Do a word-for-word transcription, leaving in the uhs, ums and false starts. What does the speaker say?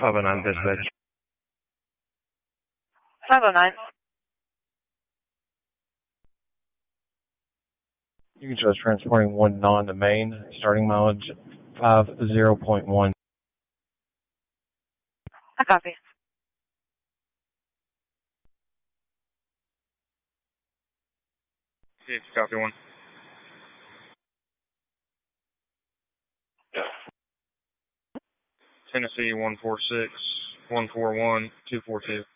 five oh nine dispatch. five oh nine. You can just transporting one non to Maine, starting mileage five zero point one. I copy. Yes, copy one. Tennessee one four six, one four one, two four two.